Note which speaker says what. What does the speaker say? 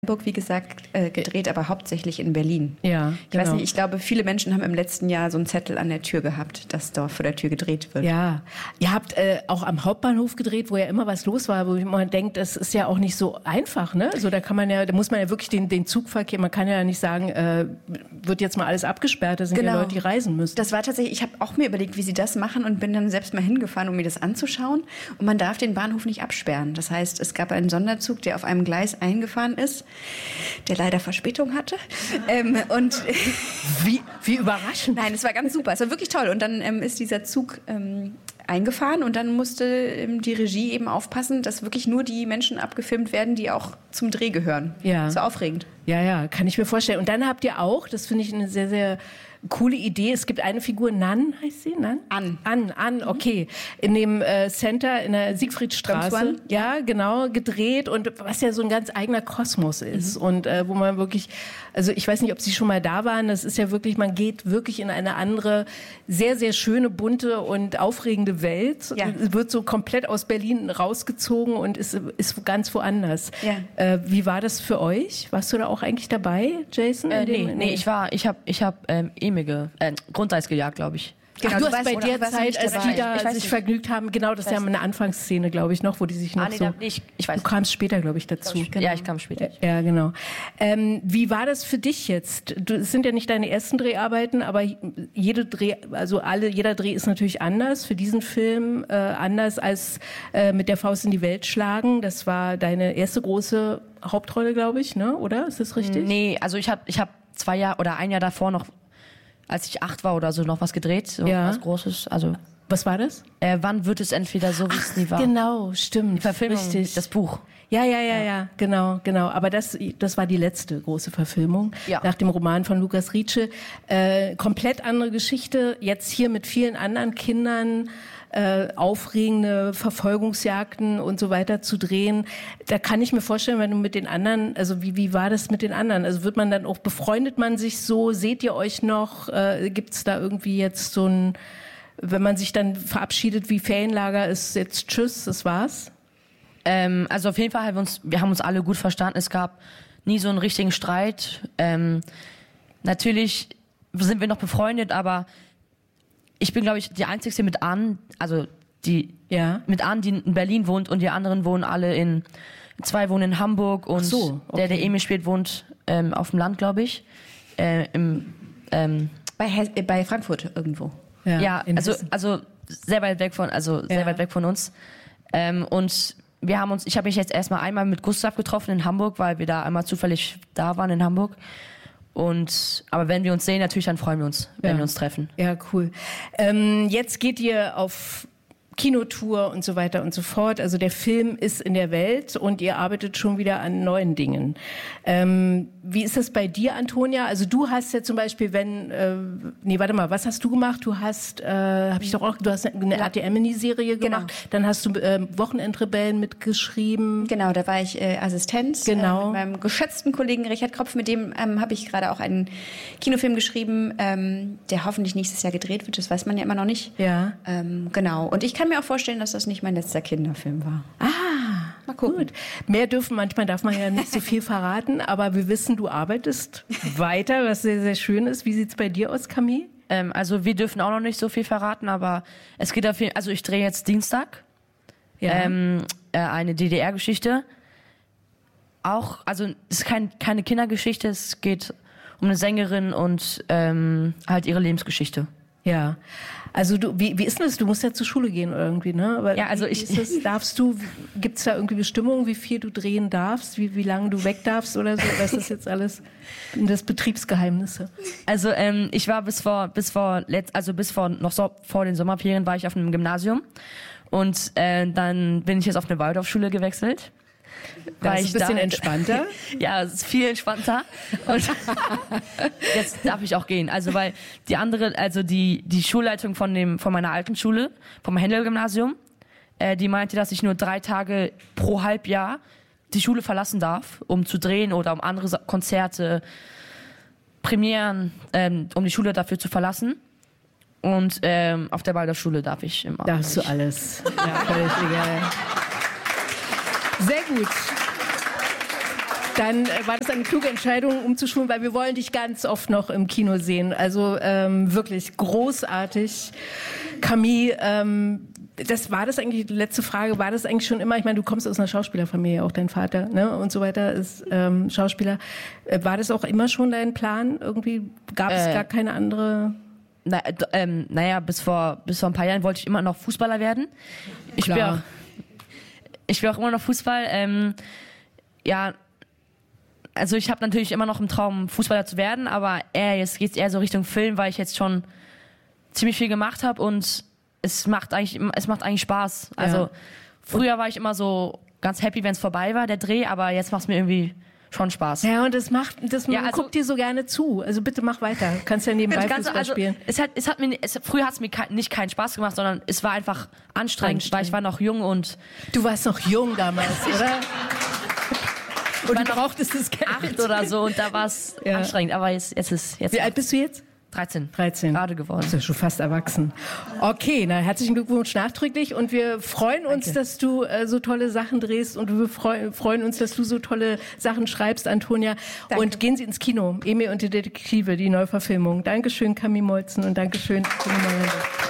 Speaker 1: Hamburg, wie gesagt, gedreht, aber hauptsächlich in Berlin.
Speaker 2: Ja,
Speaker 1: ich weiß nicht, ich glaube, viele Menschen haben im letzten Jahr so einen Zettel an der Tür gehabt, dass da vor der Tür gedreht wird.
Speaker 2: Ja, ihr habt auch am Hauptbahnhof gedreht, wo ja immer was los war, wo man denkt, das ist ja auch nicht so einfach, ne? Also da muss man ja wirklich den Zugverkehr, man kann ja nicht sagen, wird jetzt mal alles abgesperrt, da sind ja Leute, die reisen müssen.
Speaker 1: Das war tatsächlich, ich habe auch mir überlegt, wie sie das machen und bin dann selbst mal hingefahren, um mir das anzuschauen. Und man darf den Bahnhof nicht absperren. Das heißt, es gab einen Sonderzug, der auf einem Gleis eingefahren ist, der leider Verspätung hatte. Und
Speaker 2: wie überraschend.
Speaker 1: Nein, es war ganz super. Es war wirklich toll. Und dann ist dieser Zug eingefahren und dann musste die Regie eben aufpassen, dass wirklich nur die Menschen abgefilmt werden, die auch zum Dreh gehören.
Speaker 2: Ja.
Speaker 1: So aufregend.
Speaker 2: Ja, kann ich mir vorstellen. Und dann habt ihr auch, das finde ich eine sehr, sehr coole Idee. Es gibt eine Figur, Nan heißt sie? Nan? Ann, okay. In dem Center in der Siegfriedstraße. Ja, genau, gedreht und was ja so ein ganz eigener Kosmos ist. Und wo man wirklich, also ich weiß nicht, ob Sie schon mal da waren, das ist ja wirklich, man geht wirklich in eine andere, sehr, sehr schöne, bunte und aufregende Welt. Ja. Wird so komplett aus Berlin rausgezogen und ist ganz woanders. Ja. Wie war das für euch? Warst du da auch eigentlich dabei, Jason?
Speaker 3: Nee, ich hab Grundeis gejagt, glaube ich.
Speaker 2: Genau, du hast bei der Zeit, als die da sich vergnügt haben, genau, das ist ja eine Anfangsszene, glaube ich, noch, wo die sich noch so...
Speaker 3: Ich weiß.
Speaker 2: Du kamst später, glaube ich, dazu.
Speaker 3: Genau. Ja, ich kam später.
Speaker 2: Ja, genau. Wie war das für dich jetzt? Es sind ja nicht deine ersten Dreharbeiten, aber jeder Dreh ist natürlich anders. Für diesen Film anders als mit der Faust in die Welt schlagen. Das war deine erste große Hauptrolle, glaube ich, ne? Oder? Ist das richtig?
Speaker 3: Nee, also ich hab 2 Jahre oder ein Jahr davor noch, als ich 8 war oder so, noch was gedreht, so was Großes. Also
Speaker 2: was war das?
Speaker 3: Wann wird es entweder so, wie es nie war?
Speaker 2: Genau, stimmt.
Speaker 3: Die Verfilmung,
Speaker 2: richtig.
Speaker 3: Das Buch.
Speaker 2: Ja, genau. Aber das war die letzte große Verfilmung nach dem Roman von Lukas Rietsche. Komplett andere Geschichte. Jetzt hier mit vielen anderen Kindern. Aufregende Verfolgungsjagden und so weiter zu drehen. Da kann ich mir vorstellen, wenn du mit den anderen, also wie war das mit den anderen? Also wird man dann auch, befreundet man sich so? Seht ihr euch noch? Gibt's da irgendwie jetzt so ein, wenn man sich dann verabschiedet wie Ferienlager, ist jetzt tschüss, das war's?
Speaker 3: Also auf jeden Fall wir haben uns alle gut verstanden. Es gab nie so einen richtigen Streit. Natürlich sind wir noch befreundet, aber ich bin, glaube ich, die Einzige mit Ann, also mit Ann, die in Berlin wohnt und die anderen wohnen alle 2 wohnen in Hamburg und
Speaker 2: so, okay.
Speaker 3: der Emil spielt, wohnt auf dem Land, glaube ich.
Speaker 1: Bei Frankfurt irgendwo.
Speaker 3: Ja, also sehr weit weg von uns. Und ich habe mich jetzt erstmal einmal mit Gustav getroffen in Hamburg, weil wir da einmal zufällig da waren in Hamburg. Aber wenn wir uns sehen, natürlich, dann freuen wir uns, wenn wir uns treffen.
Speaker 2: Ja, cool. Jetzt geht ihr auf Kinotour und so weiter und so fort. Also der Film ist in der Welt und ihr arbeitet schon wieder an neuen Dingen. Wie ist das bei dir, Antonia? Also du hast ja zum Beispiel, was hast du gemacht? Du hast, du hast eine RTL-Miniserie gemacht. Dann hast du Wochenendrebellen mitgeschrieben.
Speaker 1: Genau, da war ich Assistenz mit meinem geschätzten Kollegen Richard Kropf. Mit dem habe ich gerade auch einen Kinofilm geschrieben, der hoffentlich nächstes Jahr gedreht wird. Das weiß man ja immer noch nicht.
Speaker 2: Ja.
Speaker 1: Genau. Und ich kann mir auch vorstellen, dass das nicht mein letzter Kinderfilm war.
Speaker 2: Mal gucken. Gut. Manchmal darf man ja nicht so viel verraten, aber wir wissen, du arbeitest weiter, was sehr, sehr schön ist. Wie sieht's bei dir aus, Camille?
Speaker 3: Also wir dürfen auch noch nicht so viel verraten, aber es geht auf jeden Fall, also ich drehe jetzt Dienstag eine DDR-Geschichte. Auch, also es ist keine Kindergeschichte, es geht um eine Sängerin und halt ihre Lebensgeschichte.
Speaker 2: Ja, also wie ist denn das? Du musst ja zur Schule gehen irgendwie, ne? Aber
Speaker 3: ja, also
Speaker 2: gibt's da irgendwie Bestimmungen, wie viel du drehen darfst, wie lange du weg darfst oder so? Das ist jetzt alles das Betriebsgeheimnisse.
Speaker 3: Also ich war bis vor den Sommerferien war ich auf einem Gymnasium und dann bin ich jetzt auf eine Waldorfschule gewechselt.
Speaker 2: Das ist ein bisschen entspannter.
Speaker 3: Ja, es ist viel entspannter. Und jetzt darf ich auch gehen. Also weil die Schulleitung von meiner alten Schule, vom Händel-Gymnasium, die meinte, dass ich nur 3 Tage pro Halbjahr die Schule verlassen darf, um zu drehen oder um andere Konzerte, Premieren, um die Schule dafür zu verlassen. Und auf der Waldorfschule darf ich immer.
Speaker 2: Darfst du alles. Ja, völlig egal. Sehr gut. Dann war das eine kluge Entscheidung, umzuschulen, weil wir wollen dich ganz oft noch im Kino sehen. Also wirklich großartig. Camille, war das eigentlich, die letzte Frage, war das eigentlich schon immer, ich meine, du kommst aus einer Schauspielerfamilie, auch dein Vater, ne, und so weiter ist Schauspieler. War das auch immer schon dein Plan? Irgendwie gab es gar keine andere...
Speaker 3: Naja, bis vor ein paar Jahren wollte ich immer noch Fußballer werden. Ich spiele auch immer noch Fußball. Ja, also ich habe natürlich immer noch im Traum, Fußballer zu werden, aber jetzt geht's eher so Richtung Film, weil ich jetzt schon ziemlich viel gemacht habe und es macht eigentlich Spaß. Also früher war ich immer so ganz happy, wenn es vorbei war, der Dreh, aber jetzt macht es mir irgendwie schon Spaß.
Speaker 2: Ja, und man guckt dir so gerne zu. Also bitte mach weiter. Du kannst ja nebenbei Fußball spielen.
Speaker 3: Früher hat es mir nicht keinen Spaß gemacht, sondern es war einfach anstrengend, weil ich war noch jung und...
Speaker 2: Du warst noch jung damals, oder? Und du brauchtest das Geld.
Speaker 3: 8 oder so und da war es anstrengend. Aber jetzt
Speaker 2: Wie alt bist du jetzt?
Speaker 3: 13.
Speaker 2: Gerade geworden. Du bist ja schon fast erwachsen. Okay, herzlichen Glückwunsch nachträglich und wir freuen uns, dass du so tolle Sachen drehst und wir freuen uns, dass du so tolle Sachen schreibst, Antonia. Danke. Und gehen Sie ins Kino. Emil und die Detektive, die Neuverfilmung. Dankeschön, Camille Molzen und Dankeschön, Camille Molzen.